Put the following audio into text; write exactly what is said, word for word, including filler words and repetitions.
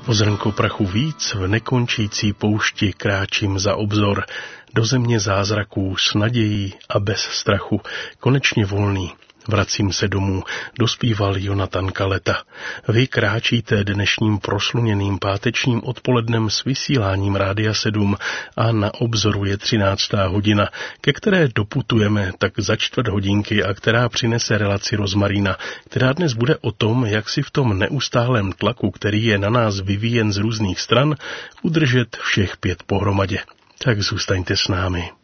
O zrnko prachu víc v nekončící poušti kráčím za obzor, do země zázraků s nadějí a bez strachu, konečně volný. Vracím se domů, dospíval Jonatan Kaleta. Vy kráčíte dnešním prosluněným pátečním odpolednem s vysíláním Rádia sedm a na obzoru je třináctá hodina, ke které doputujeme tak za čtvrt hodinky a která přinese relaci Rozmarína, která dnes bude o tom, jak si v tom neustálém tlaku, který je na nás vyvíjen z různých stran, udržet všech pět pohromadě. Tak zůstaňte s námi.